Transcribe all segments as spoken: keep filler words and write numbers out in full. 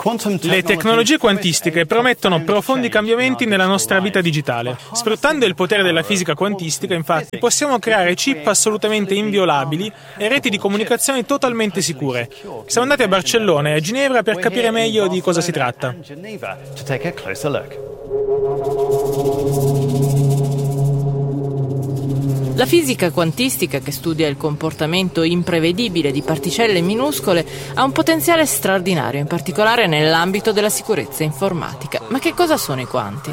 Le tecnologie quantistiche promettono profondi cambiamenti nella nostra vita digitale. Sfruttando il potere della fisica quantistica, infatti, possiamo creare chip assolutamente inviolabili e reti di comunicazione totalmente sicure. Siamo andati a Barcellona e a Ginevra per capire meglio di cosa si tratta. La fisica quantistica, che studia il comportamento imprevedibile di particelle minuscole, ha un potenziale straordinario, in particolare nell'ambito della sicurezza informatica. Ma che cosa sono i quanti?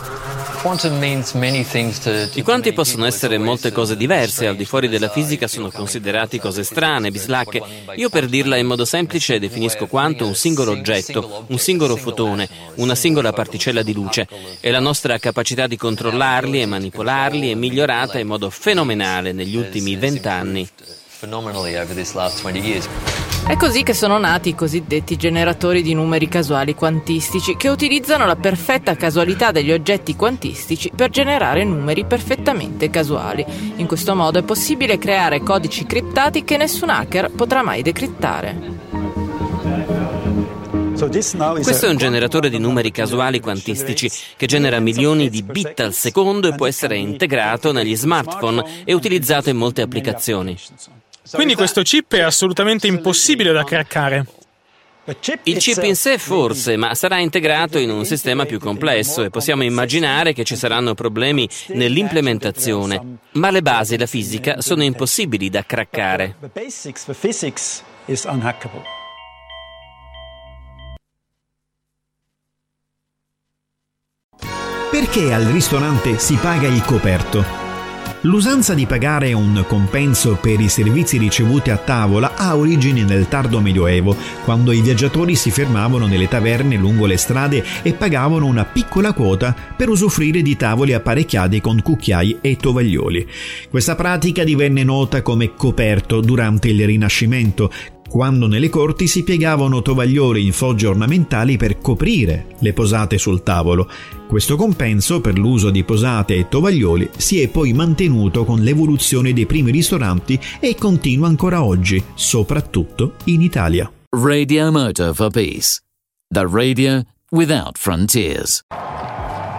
I quanti possono essere molte cose diverse, al di fuori della fisica sono considerati cose strane, bislacche. Io, per dirla in modo semplice, definisco quanto un singolo oggetto, un singolo fotone, una singola particella di luce, e la nostra capacità di controllarli e manipolarli è migliorata in modo fenomenale negli ultimi vent'anni. È così che sono nati i cosiddetti generatori di numeri casuali quantistici, che utilizzano la perfetta casualità degli oggetti quantistici per generare numeri perfettamente casuali. In questo modo è possibile creare codici criptati che nessun hacker potrà mai decriptare. Questo è un generatore di numeri casuali quantistici che genera milioni di bit al secondo e può essere integrato negli smartphone e utilizzato in molte applicazioni. Quindi questo chip è assolutamente impossibile da craccare. Il chip in sé forse, ma sarà integrato in un sistema più complesso e possiamo immaginare che ci saranno problemi nell'implementazione. Ma le basi e la fisica sono impossibili da craccare. Perché al ristorante si paga il coperto? L'usanza di pagare un compenso per i servizi ricevuti a tavola ha origini nel tardo Medioevo, quando i viaggiatori si fermavano nelle taverne lungo le strade e pagavano una piccola quota per usufruire di tavoli apparecchiati con cucchiai e tovaglioli. Questa pratica divenne nota come coperto durante il Rinascimento, quando nelle corti si piegavano tovaglioli in fogge ornamentali per coprire le posate sul tavolo. Questo compenso per l'uso di posate e tovaglioli si è poi mantenuto con l'evoluzione dei primi ristoranti e continua ancora oggi, soprattutto in Italia. Radio Moto for Peace. The radio without frontiers.